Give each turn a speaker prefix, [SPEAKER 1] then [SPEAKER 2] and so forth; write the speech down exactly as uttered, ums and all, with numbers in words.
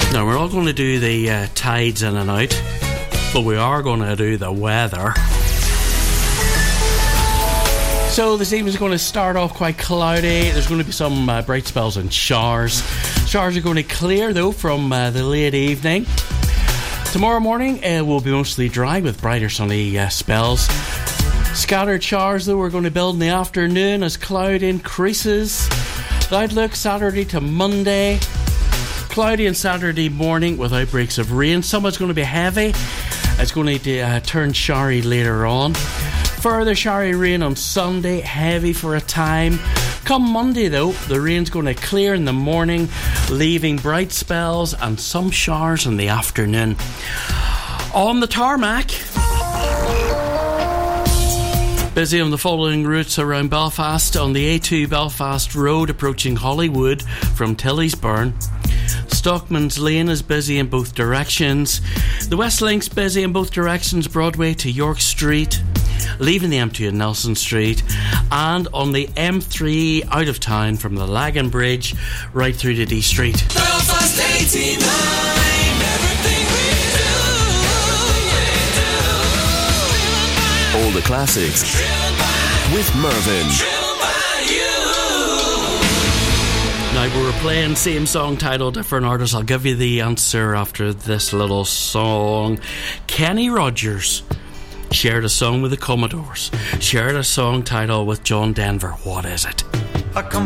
[SPEAKER 1] Now, we're not going to do the uh, tides in and out, but we are going to do the weather. So this evening's going to start off quite cloudy. There's going to be some uh, bright spells and showers. Showers are going to clear, though, from uh, the late evening. Tomorrow morning uh, will be mostly dry with brighter sunny uh, spells. Scattered showers, though, we're going to build in the afternoon as cloud increases. The outlook Saturday to Monday. Cloudy on Saturday morning with outbreaks of rain. Some of it's going to be heavy. It's going to uh, turn showery later on. Further showery rain on Sunday, heavy for a time. Come Monday, though, the rain's going to clear in the morning, leaving bright spells and some showers in the afternoon. On the tarmac, busy on the following routes around Belfast. On the A two Belfast Road approaching Hollywood from Tilliesburn. Stockman's Lane is busy in both directions. The West Link's busy in both directions, Broadway to York Street, leaving the M two at Nelson Street, and on the M three out of town from the Lagan Bridge right through to D Street.
[SPEAKER 2] Belfast eighty-nine, everything we do, we do.
[SPEAKER 3] All the classics with Mervyn.
[SPEAKER 1] Now, we were playing same song title, different artist. I'll give you the answer after this little song. Kenny Rogers shared a song with the Commodores, shared a song title with John Denver. What is it?
[SPEAKER 4] I come